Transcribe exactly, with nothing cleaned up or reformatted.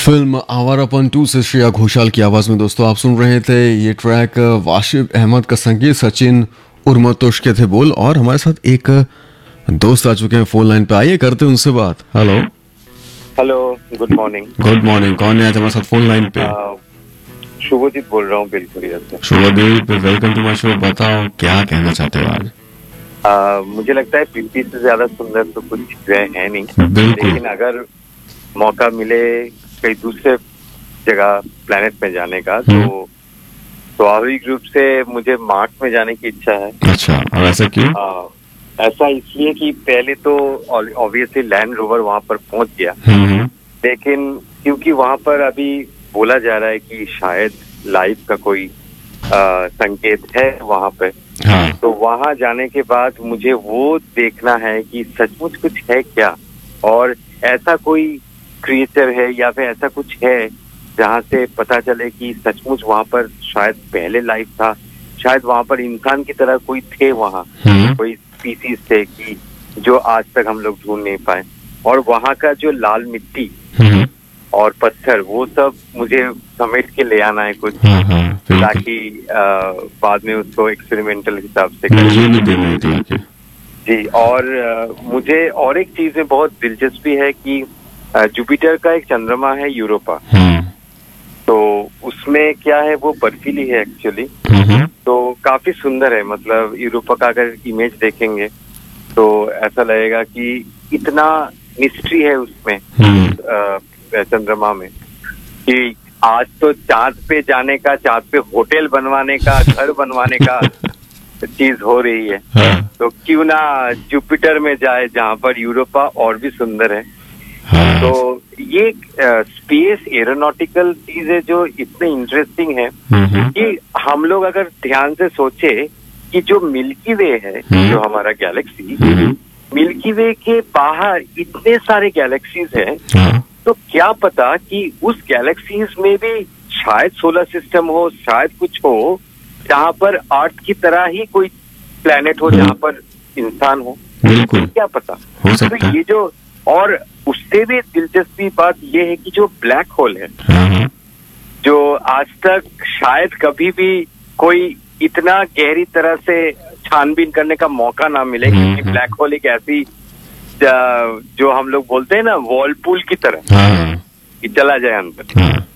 Film Awarapan to से श्रेया घोषाल की आवाज में दोस्तों आप सुन रहे थे ये ट्रैक। वाशिफ अहमद का संगीत, सचिन उर्मतोश के थे बोल, और हमारे साथ एक दोस्त आ चुके हैं फोन लाइन पे। आइए करते हैं उनसे बात। Hello hello, good morning. Good morning. कौन है आज हमारे साथ फोन लाइन पे? शुभजीत बोल रहा हूँ बिलकुरिया से। Shubhdeep, welcome to my show. बताओ क्या कहना चाहते हो आज? आ, मुझे लगता है पृथ्वी से ज्यादा सुंदर तो कुछ जगह है नहीं, लेकिन अगर मौका मिले कई दूसरे जगह प्लेनेट में जाने का तो स्वाभाविक रूप से मुझे मार्स में जाने की इच्छा है। अच्छा, और ऐसा क्यों? आ, ऐसा इसलिए कि पहले तो ऑब्वियसली लैंड रोवर वहां पर पहुंच गया, लेकिन क्योंकि वहां पर अभी बोला जा रहा है कि शायद लाइफ का कोई आ, संकेत है वहां पे। हाँ। तो वहां जाने के बाद मुझे वो देखना है कि सचमुच कुछ है क्या, और ऐसा कोई क्रिएचर है या फिर ऐसा कुछ है जहाँ से पता चले कि सचमुच वहां पर शायद पहले लाइफ था, शायद वहां पर इंसान की तरह कोई थे, वहाँ कोई स्पीसीज थे कि जो आज तक हम लोग ढूंढ नहीं पाए। और वहाँ का जो लाल मिट्टी और पत्थर वो सब मुझे समेट के ले आना है कुछ, ताकि बाद में उसको एक्सपेरिमेंटल हिसाब से करें। जी, और आ, मुझे और एक चीज में बहुत दिलचस्पी है कि जुपिटर का एक चंद्रमा है यूरोपा, तो उसमें क्या है वो बर्फीली है एक्चुअली, तो काफी सुंदर है। मतलब यूरोपा का अगर इमेज देखेंगे तो ऐसा लगेगा कि इतना मिस्ट्री है उसमें चंद्रमा में कि आज तो चांद पे जाने का, चांद पे होटल बनवाने का, घर बनवाने का चीज हो रही है। हाँ। तो क्यों ना जुपिटर में जाए जहाँ पर यूरोपा और भी सुंदर है। हाँ। तो ये स्पेस एरोनॉटिकल चीज है जो इतने इंटरेस्टिंग है कि हम लोग अगर ध्यान से सोचे कि जो मिल्की वे है, जो हमारा गैलेक्सी, मिल्की वे के बाहर इतने सारे गैलेक्सीज हैं। हाँ। तो क्या पता कि उस गैलेक्सीज में भी शायद सोलर सिस्टम हो, शायद कुछ हो जहाँ पर अर्थ की तरह ही कोई प्लेनेट हो जहाँ पर इंसान हो। बिल्कुल, क्या पता हो सकता है। तो ये जो, और उससे भी दिलचस्पी बात ये है कि जो ब्लैक होल है, जो आज तक शायद कभी भी कोई इतना गहरी तरह से छानबीन करने का मौका ना मिले, क्योंकि ब्लैक होल एक ऐसी जो हम लोग बोलते हैं ना वॉलपूल की तरह कि चला जाए अंदर।